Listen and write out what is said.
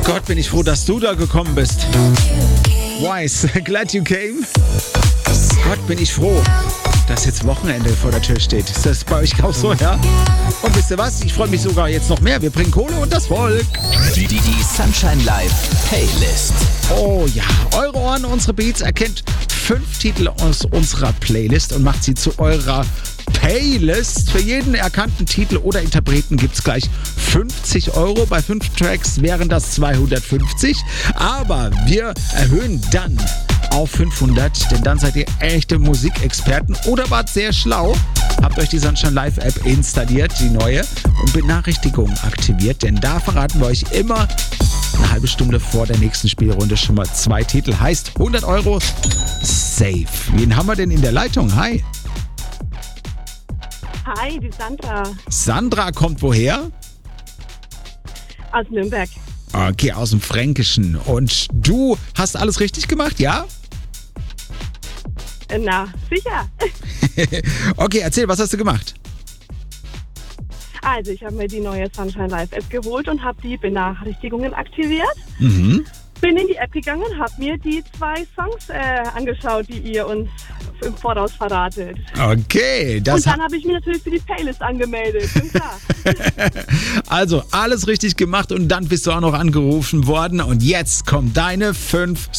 Gott, bin ich froh, dass du da gekommen bist. Wise, glad you came. Gott, bin ich froh, dass jetzt Wochenende vor der Tür steht. Ist das bei euch auch so, ja? Und wisst ihr was? Ich freue mich sogar jetzt noch mehr. Wir bringen Kohle und das Volk. Die Sunshine Live Playlist. Oh ja, eure Ohren, unsere Beats erkennt 5 Titel aus unserer Playlist und macht sie zu eurer Playlist. Für jeden erkannten Titel oder Interpreten gibt es gleich 50 Euro. Bei 5 Tracks wären das 250. Aber wir erhöhen dann auf 500, denn dann seid ihr echte Musikexperten oder wart sehr schlau. Habt euch die Sunshine Live App installiert, die neue, und Benachrichtigungen aktiviert, denn da verraten wir euch immer eine halbe Stunde vor der nächsten Spielrunde schon mal 2 Titel. Heißt 100 Euro safe. Wen haben wir denn in der Leitung? Hi. Hi, die Sandra Sandra kommt woher? aus Nürnberg. Okay, aus dem Fränkischen. Und du hast alles richtig gemacht, ja? Na, sicher. Okay, erzähl, was hast du gemacht? Also, ich habe mir die neue Sunshine Live App geholt und habe die Benachrichtigungen aktiviert. Mhm. Bin in die App gegangen und habe mir die 2 Songs angeschaut, die ihr uns im Voraus verratet. Okay, das Und dann habe ich mich natürlich für die Playlist angemeldet, schon klar. Also, alles richtig gemacht und dann bist du auch noch angerufen worden. Und jetzt kommen deine 5